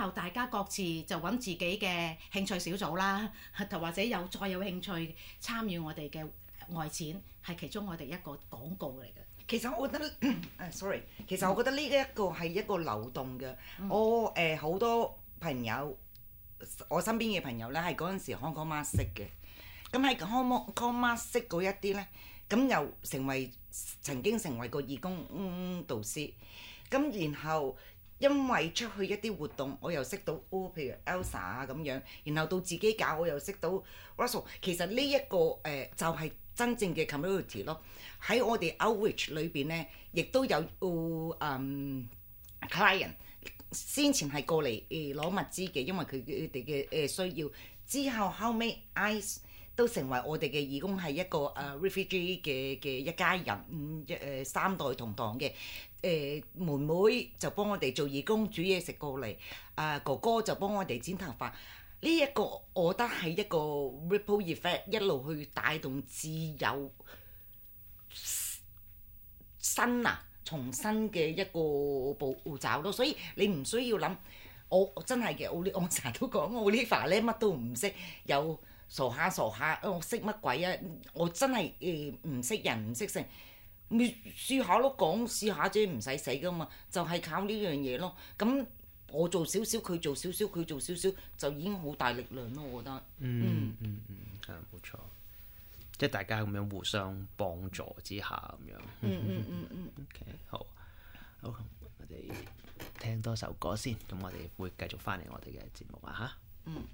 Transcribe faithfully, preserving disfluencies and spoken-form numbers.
後大家各自就揾自己嘅興趣小組啦，就或者有再有興趣參與我哋嘅外展，係其中我哋一個廣告嚟嘅。 其實我覺得誒，sorry，其實我覺得呢一個係一個流動嘅。嗯、我誒好、呃、多朋友，我身邊嘅朋友咧係嗰陣時 Hong Kong Mask 識嘅，咁喺 Hong Kong Mask 識嗰一啲咧，咁又成為曾經成為過義工、嗯、導師，咁然後因為出去一啲活動，我又識到哦，譬如 Elsa 啊咁樣，然後到自己搞我又識到 Russell， 其實呢、這、一個誒、呃、就係、是。真正嘅 community 咯，喺我哋 outreach 裏邊咧，亦都有誒、嗯、client 先前係過嚟誒攞物資嘅，因為佢佢哋嘅誒需要。之後後尾 ICE 都成為我哋嘅義工，係一個誒、uh, refugee 嘅嘅一家人，一誒、呃、三代同堂嘅。誒、呃、妹妹就幫我哋做義工煮嘢食過嚟，啊、呃、哥哥就幫我哋剪頭髮。呢一個我覺得係一個 ripple effect， 一路去帶動自有新啊重新嘅一個步驟咯，所以你唔需要諗，我真係嘅，我我成日都講我呢份咧乜都唔識，有傻下傻下，我識乜鬼啊？我真係誒唔識人唔識性，咪試下咯，講試下啫，唔使死噶嘛，就係、是、靠呢樣嘢咯，咁。我做少少，佢做少少，佢做少少，就已經好大力量咯。我覺得， 嗯嗯嗯，係冇錯，即係大家咁樣互相幫助之下咁樣。 嗯嗯嗯嗯。 OK， 好，好，我哋聽多首歌先，咁我哋會繼續翻嚟我哋嘅節目啊嚇。嗯。